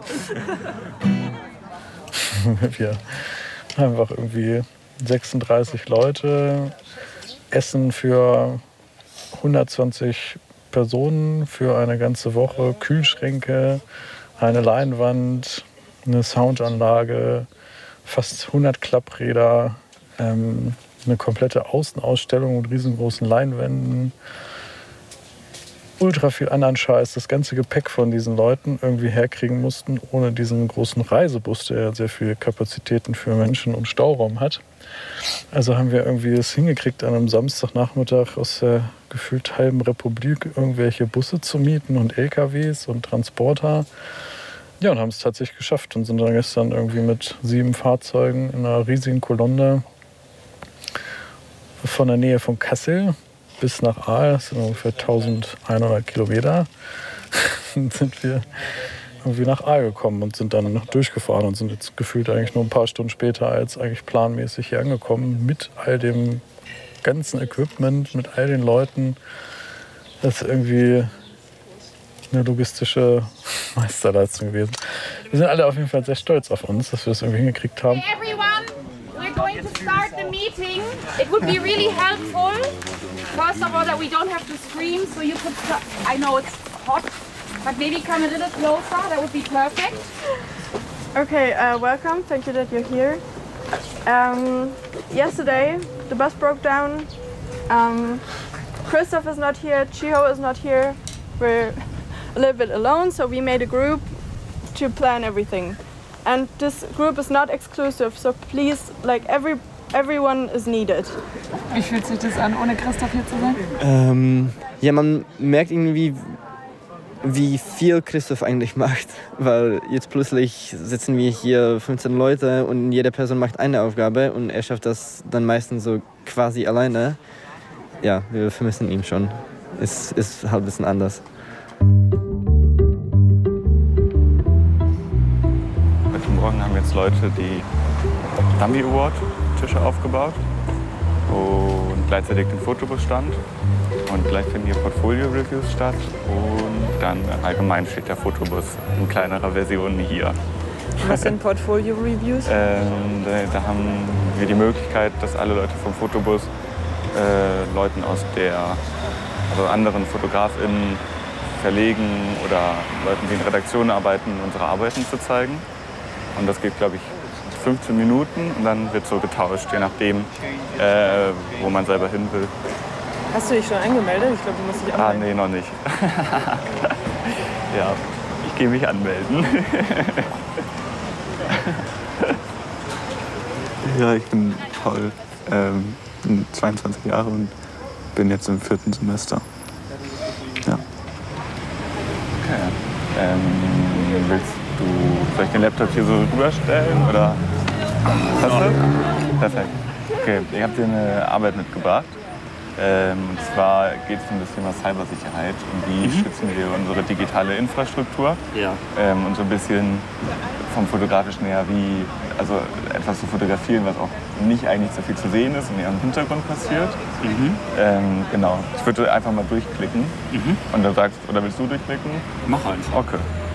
Wir einfach irgendwie 36 Leute, Essen für 120 Personen für eine ganze Woche, Kühlschränke, eine Leinwand, eine Soundanlage, fast 100 Klappräder, eine komplette Außenausstellung mit riesengroßen Leinwänden, ultra viel anderen Scheiß, das ganze Gepäck von diesen Leuten irgendwie herkriegen mussten, ohne diesen großen Reisebus, der ja sehr viele Kapazitäten für Menschen und Stauraum hat. Also haben wir irgendwie es hingekriegt, an einem Samstagnachmittag aus der gefühlt halben Republik irgendwelche Busse zu mieten und LKWs und Transporter. Ja, und haben es tatsächlich geschafft und sind dann gestern irgendwie mit 7 Fahrzeugen in einer riesigen Kolonne von der Nähe von Kassel bis nach Aal, das sind ungefähr 1100 Kilometer, sind wir irgendwie nach Aal gekommen und sind dann noch durchgefahren und sind jetzt gefühlt eigentlich nur ein paar Stunden später als eigentlich planmäßig hier angekommen mit all dem ganzen Equipment, mit all den Leuten. Das ist irgendwie eine logistische Meisterleistung gewesen. Wir sind alle auf jeden Fall sehr stolz auf uns, dass wir das irgendwie hingekriegt haben. Hey everyone, we're going to start the meeting. It would be really helpful, first of all, that we don't have to scream, so you could, I know it's hot, but maybe come a little closer, that would be perfect. Okay, welcome, thank you that you're here. Yesterday, the bus broke down. Christoph is not here, Chiho is not here. We're a little bit alone, so we made a group to plan everything. And this group is not exclusive, so please, like everyone is needed. Wie fühlt sich das an, ohne Christoph hier zu sein? Ja, man merkt irgendwie, wie viel Christoph eigentlich macht. Weil jetzt plötzlich sitzen wir hier 15 Leute und jede Person macht eine Aufgabe und er schafft das dann meistens so quasi alleine. Ja, wir vermissen ihn schon. Es ist halt ein bisschen anders. Heute Morgen haben jetzt Leute die Dummy Award Tische aufgebaut und gleichzeitig den Fotobus stand. Und gleich finden hier Portfolio-Reviews statt und dann allgemein steht der Fotobus in kleinerer Version hier. Was sind Portfolio-Reviews? Da haben wir die Möglichkeit, dass alle Leute vom Fotobus Leuten aus also anderen FotografInnen, Verlegen oder Leuten, die in Redaktionen arbeiten, unsere Arbeiten zu zeigen. Und das geht, glaube ich, 15 Minuten und dann wird so getauscht, je nachdem, wo man selber hin will. Hast du dich schon angemeldet? Ich glaube, du musst dich anmelden. Nee, noch nicht. Ja, ich gehe mich anmelden. Ja, ich bin Paul, bin 22 Jahre und bin jetzt im 4. Semester. Ja. Okay. Soll ich den Laptop hier so rüberstellen oder? Hast du? Perfekt. Okay, ich habe dir eine Arbeit mitgebracht. Und zwar geht es um das Thema Cybersicherheit und wie schützen wir unsere digitale Infrastruktur. Ja. Und so ein bisschen vom Fotografischen her, also etwas zu fotografieren, was auch nicht eigentlich so viel zu sehen ist und eher im Hintergrund passiert. Genau. Ich würde einfach mal durchklicken und dann sagst, oder willst du durchklicken? Mach einfach. Okay.